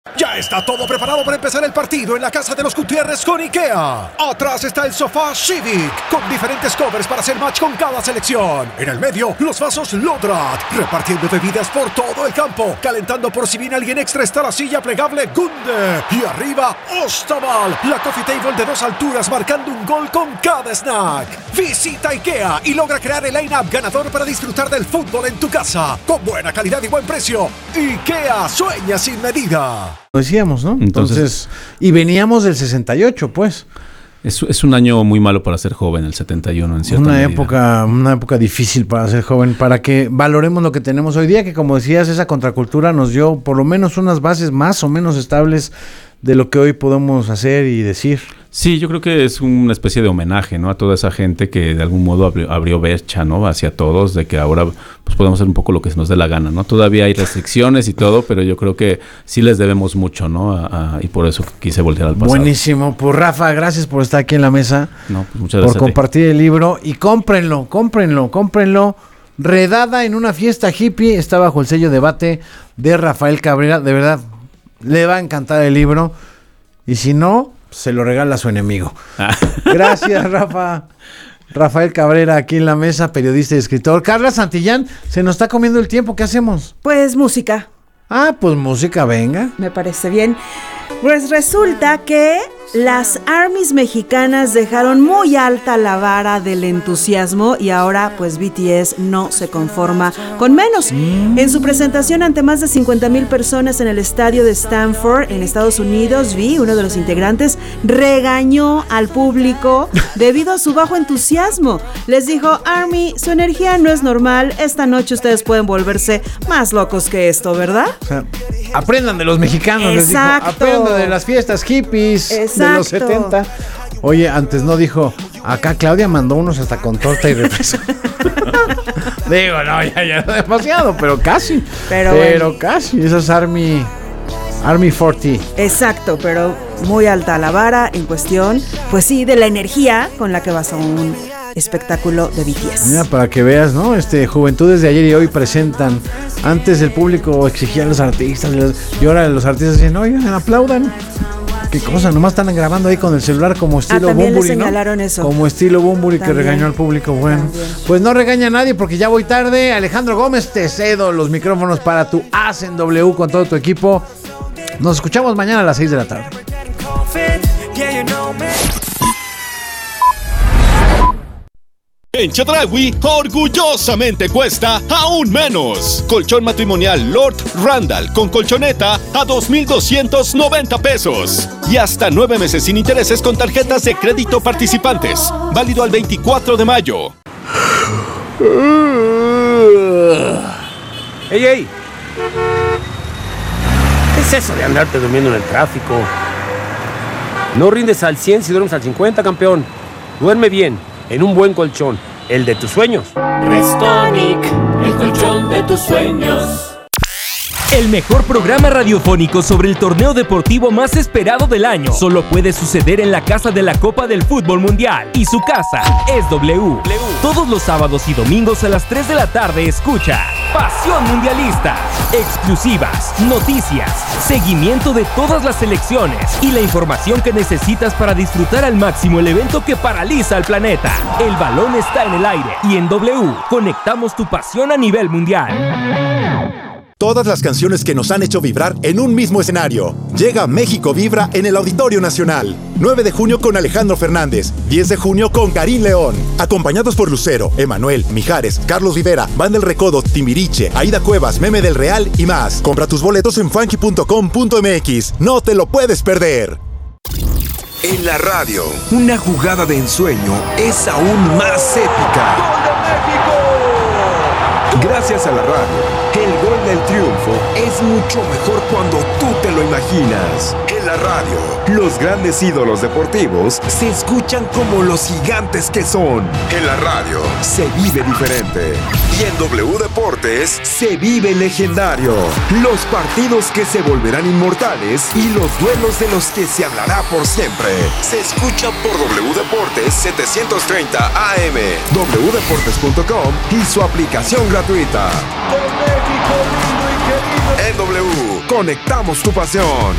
Ya está todo preparado para empezar el partido en la casa de los Gutiérrez con IKEA. Atrás está el sofá Civic, con diferentes covers para hacer match con cada selección. En el medio, los vasos Lodrat, repartiendo bebidas por todo el campo. Calentando por si viene alguien extra está la silla plegable Gunde. Y arriba, Ostaval, la coffee table de 2 alturas marcando un gol con cada snack. Visita IKEA y logra crear el line-up ganador para disfrutar del fútbol en tu casa. Con buena calidad y buen precio. IKEA sueña sin medida. Lo decíamos, ¿no? Entonces, y veníamos del 68, pues. Es un año muy malo para ser joven, el 71, en cierta medida. Una época difícil para ser joven, para que valoremos lo que tenemos hoy día, que como decías, esa contracultura nos dio por lo menos unas bases más o menos estables de lo que hoy podemos hacer y decir. Sí, yo creo que es una especie de homenaje, ¿no? A toda esa gente que de algún modo abrió brecha, ¿no? Hacia todos, de que ahora pues podemos hacer un poco lo que se nos dé la gana, ¿no? Todavía hay restricciones y todo, pero yo creo que sí les debemos mucho, ¿no? Y por eso quise voltear al pasado. Buenísimo. Pues Rafa, gracias por estar aquí en la mesa. No, pues muchas gracias. Por compartir el libro. Y cómprenlo. Redada en una fiesta hippie. Está bajo el sello Debate de Rafael Cabrera. De verdad, le va a encantar el libro. Y si no, se lo regala a su enemigo. Gracias, Rafa. Rafael Cabrera, aquí en la mesa, periodista y escritor. Carla Santillán, se nos está comiendo el tiempo. ¿Qué hacemos? Pues música. Pues música, venga. Me parece bien. Pues resulta que las ARMYs mexicanas dejaron muy alta la vara del entusiasmo y ahora pues BTS no se conforma con menos. En su presentación ante más de 50,000 personas en el estadio de Stanford en Estados Unidos, V, uno de los integrantes, regañó al público debido a su bajo entusiasmo. Les dijo: ARMY, su energía no es normal, esta noche ustedes pueden volverse más locos que esto, ¿verdad? O sea, aprendan de los mexicanos. Exacto. Les dijo, aprendan de las fiestas hippies. Exacto. De los 70. Oye, antes no dijo, acá Claudia mandó unos hasta con torta y refresco. Digo, no, ya demasiado, pero casi. Pero bueno. Casi, eso es Army 40. Exacto, pero muy alta la vara en cuestión, pues sí, de la energía con la que vas a un espectáculo de BTS. Mira, para que veas, ¿no? Juventudes de ayer y hoy presentan. Antes el público exigía a los artistas y ahora los artistas dicen, oigan, aplaudan. Qué cosa, nomás están grabando ahí con el celular como estilo también Bunbury, le señalaron, ¿no? Eso. Como estilo Bunbury que También. regañó al público. Bueno, pues no regaña a nadie porque ya voy tarde. Alejandro Gómez, te cedo los micrófonos para tu As en W con todo tu equipo. Nos escuchamos mañana a las 6 de la tarde. En Chedraui, orgullosamente cuesta aún menos. Colchón matrimonial Lord Randall con colchoneta a 2,290 pesos. Y hasta 9 meses sin intereses con tarjetas de crédito participantes. Válido al 24 de mayo. ¡Ey! ¿Qué es eso de andarte durmiendo en el tráfico? No rindes al 100 si duermes al 50, campeón. Duerme bien, en un buen colchón, el de tus sueños. Restonic, el colchón de tus sueños. El mejor programa radiofónico sobre el torneo deportivo más esperado del año solo puede suceder en la casa de la Copa del Fútbol Mundial. Y su casa es W. Todos los sábados y domingos a las 3 de la tarde escucha Pasión Mundialista. Exclusivas, noticias, seguimiento de todas las selecciones y la información que necesitas para disfrutar al máximo el evento que paraliza al planeta. El balón está en el aire y en W conectamos tu pasión a nivel mundial. Todas las canciones que nos han hecho vibrar en un mismo escenario. Llega México Vibra en el Auditorio Nacional. 9 de junio con Alejandro Fernández. 10 de junio con Karim León. Acompañados por Lucero, Emanuel, Mijares, Carlos Rivera, Banda El Recodo, Timbiriche, Aida Cuevas, Meme del Real y más. Compra tus boletos en funky.com.mx. No te lo puedes perder. En la radio, una jugada de ensueño es aún más épica. ¡Gol de México! Gracias a la radio, el gol del triunfo es mucho mejor cuando tú te lo imaginas. En la radio, los grandes ídolos deportivos se escuchan como los gigantes que son. En la radio, se vive diferente. Y en W Deportes, se vive legendario. Los partidos que se volverán inmortales y los duelos de los que se hablará por siempre. Se escucha por W Deportes 730 AM, wdeportes.com y su aplicación gratuita. México lindo y querido. EW, conectamos tu pasión.